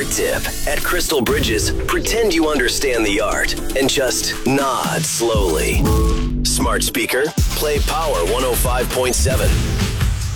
art tip. At Crystal Bridges, pretend you understand the art and just nod slowly. Smart speaker, play Power 105.7.